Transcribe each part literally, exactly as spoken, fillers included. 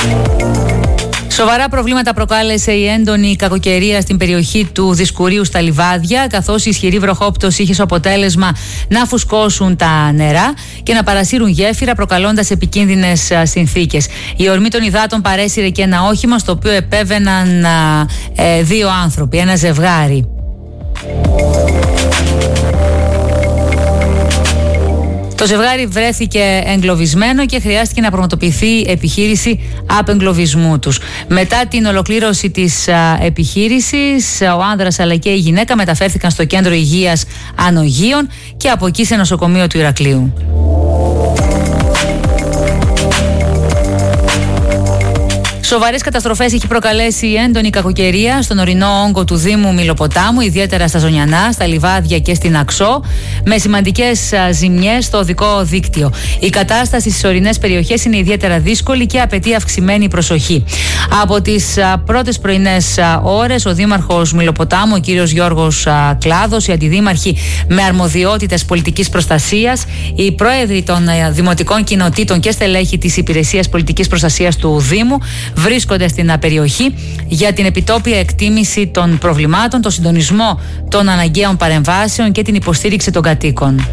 Σοβαρά προβλήματα προκάλεσε η έντονη κακοκαιρία στην περιοχή του Δισκουρίου στα Λιβάδια, καθώς η ισχυρή βροχόπτωση είχε ως αποτέλεσμα να φουσκώσουν τα νερά και να παρασύρουν γέφυρα, προκαλώντας επικίνδυνες συνθήκες. Η ορμή των υδάτων παρέσυρε και ένα όχημα στο οποίο επέβαιναν ε, δύο άνθρωποι, ένα ζευγάρι. Το ζευγάρι βρέθηκε εγκλωβισμένο και χρειάστηκε να πραγματοποιηθεί επιχείρηση απεγκλωβισμού τους. Μετά την ολοκλήρωση της α, επιχείρησης, ο άνδρας αλλά και η γυναίκα μεταφέρθηκαν στο κέντρο υγείας Ανογείων και από εκεί σε νοσοκομείο του Ηρακλείου. Σοβαρές καταστροφές έχει προκαλέσει η έντονη κακοκαιρία στον ορεινό όγκο του Δήμου Μηλοποτάμου, ιδιαίτερα στα Ζωνιανά, στα Λιβάδια και στην Αξό, με σημαντικές ζημιές στο οδικό δίκτυο. Η κατάσταση στις ορεινές περιοχές είναι ιδιαίτερα δύσκολη και απαιτεί αυξημένη προσοχή. Από τις πρώτες πρωινές ώρες, ο Δήμαρχος Μηλοποτάμου, ο κύριος Γιώργος Κλάδος, οι αντιδήμαρχοι με αρμοδιότητες πολιτικής προστασίας, οι πρόεδροι των δημοτικών κοινοτήτων και στελέχοι της Υπηρεσίας Πολιτικής Προστασίας του Δήμου βρίσκονται στην περιοχή για την επιτόπια εκτίμηση των προβλημάτων, τον συντονισμό των αναγκαίων παρεμβάσεων και την υποστήριξη των κατοίκων.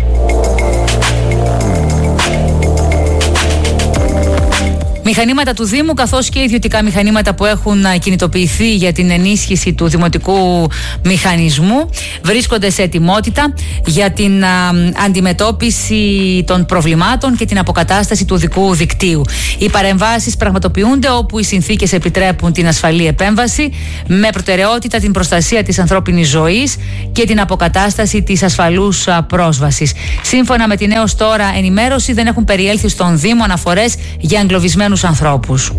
Μηχανήματα του Δήμου, καθώς και ιδιωτικά μηχανήματα που έχουν κινητοποιηθεί για την ενίσχυση του δημοτικού μηχανισμού, βρίσκονται σε ετοιμότητα για την α, αντιμετώπιση των προβλημάτων και την αποκατάσταση του οδικού δικτύου. Οι παρεμβάσεις πραγματοποιούνται όπου οι συνθήκες επιτρέπουν την ασφαλή επέμβαση, με προτεραιότητα την προστασία της ανθρώπινης ζωής και την αποκατάσταση της ασφαλούς α, πρόσβασης. Σύμφωνα με την έως τώρα ενημέρωση, δεν έχουν περιέλθει στον Δήμο αναφορές για εγκλωβισμένους ανθρώπους.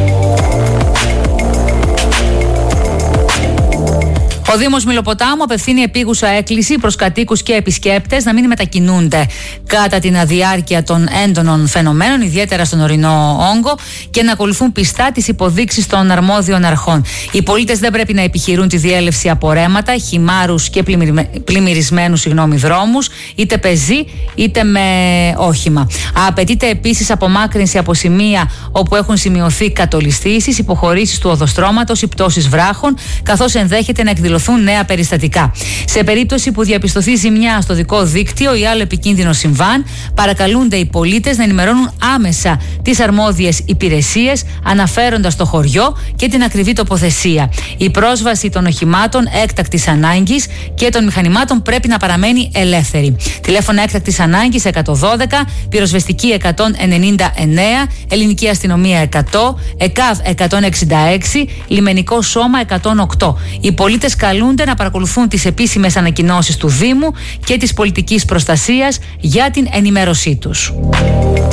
Ο Δήμος Μηλοποτάμου απευθύνει επίγουσα έκκληση προς κατοίκους και επισκέπτες να μην μετακινούνται κατά την διάρκεια των έντονων φαινομένων, ιδιαίτερα στον ορεινό όγκο, και να ακολουθούν πιστά τις υποδείξεις των αρμόδιων αρχών. Οι πολίτες δεν πρέπει να επιχειρούν τη διέλευση από ρέματα, χυμάρους και πλημμυρισμένους συγγνώμη, δρόμους, είτε πεζοί είτε με όχημα. Απαιτείται επίσης απομάκρυνση από σημεία όπου έχουν σημειωθεί κατολιστήσεις, υποχωρήσεις του οδοστρώματος ή πτώσεις βράχων, καθώς ενδέχεται να εκδηλωθούν νέα περιστατικά. Σε περίπτωση που διαπιστωθεί ζημιά στο δικό δίκτυο ή άλλο επικίνδυνο συμβάν, παρακαλούνται οι πολίτες να ενημερώνουν άμεσα τις αρμόδιες υπηρεσίες, αναφέροντας το χωριό και την ακριβή τοποθεσία. Η πρόσβαση των οχημάτων έκτακτης ανάγκης και των μηχανημάτων πρέπει να παραμένει ελεύθερη. Τηλέφωνα έκτακτης ανάγκης εκατόν δώδεκα, πυροσβεστική εκατόν ενενήντα εννέα, ελληνική αστυνομία εκατό, ΕΚΑΒ εκατόν εξήντα έξι, λιμενικό σώμα εκατόν οκτώ. Οι πολίτες καλούνται να παρακολουθούν τις επίσημες ανακοινώσεις του Δήμου και της πολιτικής προστασίας για την ενημέρωσή τους.